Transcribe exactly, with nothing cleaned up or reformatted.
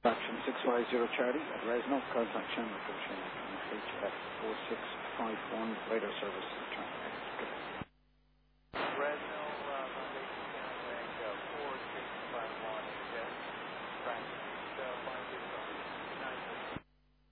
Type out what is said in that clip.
Action six five zero Charlie at Resno, contact Channel H F four six five one, radar service return.